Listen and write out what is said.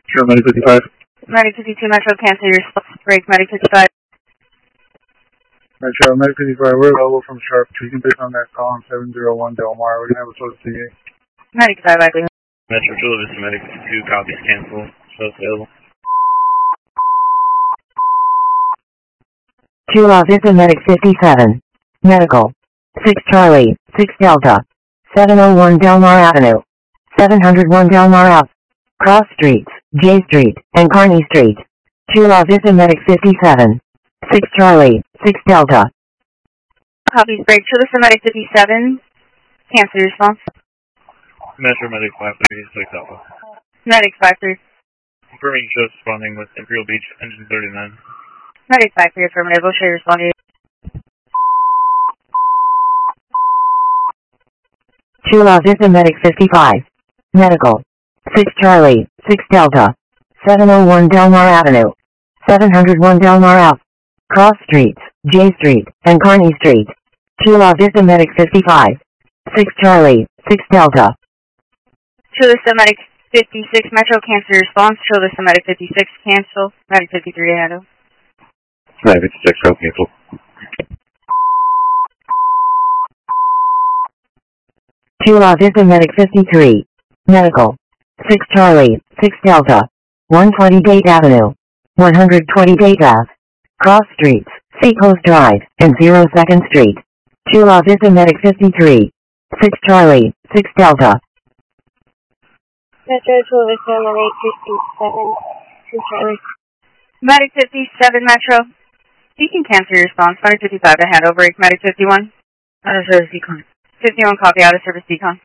Sure, Medic 55. Medic 52 Metro, cancel your break. Medic 55. Metro, Medic 55, we're available from Sharp. You can pick on that call on 701 Del Mar. We're going to have a close to you. Medic 5, likely. Metro, Chula Vista, Medic 52, copies cancel. Show available. Chula Vista, Medic 57. Medical. 6 Charlie, 6 Delta. 701 Del Mar Avenue. 701 Del Mar Ave. Cross Streets, J Street, and Kearney Street. Chula Vista, Medic 57. 6 Charlie, 6 Delta. Copies break. Chula Vista, Medic 57. Cancel your response. Metro, Medic 536 Alpha. Medic 53. Confirming show responding with Imperial Beach, engine 39. Medic 53, affirmative. We'll show you responding. Chula Vista, Medic 55. Medical. 6 Charlie, 6 Delta. 701 Del Mar Avenue. 701 Del Mar Ave. Cross Streets, J Street, and Kearney Street. Chula Vista, Medic 55. 6 Charlie, 6 Delta. Chula Vista, Medic 56 Metro, cancel your response. Chula Vista, Medic 56, cancel. Medic 53, handle. Medic 56, row cancel. Chula Vista, Medic 53. Medical. 6 Charlie, 6 Delta. 120 Date Avenue. 120 Date Ave. Cross Streets, Seacoast Drive, and 02nd Street. Chula Vista, Medic 53. 6 Charlie, 6 Delta. Metro, Chula Vista, Medic 57. 6 Charlie. Medic 57 Metro. You can cancel your response. Medic 55 to hand over. Medic 51. Out of service decon. 51 copy, out of service decon.